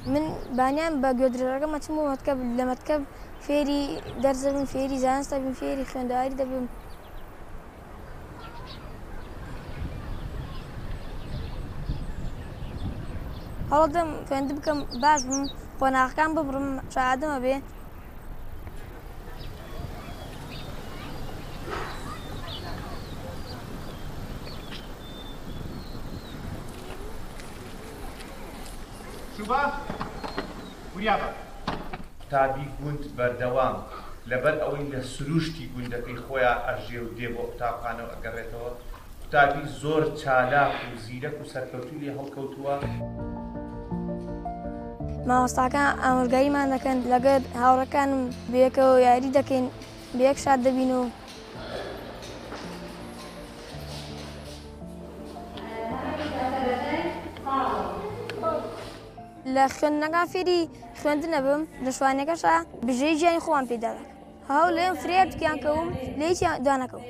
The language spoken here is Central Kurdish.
من بانیان بە گوێدرێڕەکە مەچمەوە مەکتەب لە مەکتەب فێری دەرس دەبم فێری زانست دەبم فێری خوێندەواری دەبم هەوڵدەم خوێندن بکەم باش بم قۆناغەکان ببڕم شادەمە بێ شوبا وریابە قوتابی گوند بەردەوام لەبەر ئەوەی لە سروشتی گوندەکەی خۆیان ئەژێ و دێ بۆ قوتابخانەوە ئەگەڕێتەوە قوتابی زۆر چالاک و زیرەک و سەرکەوتوو لێ هەڵکەوتووە مامۆستاکان ئامۆژگاریمان دەکەن لەگەڵ هاوڕەکانم بەیەکەوە یاری دەکەین بەیەک شاد دەبین و لە خوێندنەکان فێری خوێندنە بم لە شوانەکەشە بژێی ژیانی خۆوان پێدا دەکەم هەوڵ لێم فرێتکیان کەوم لە هیچیان دانەکەوم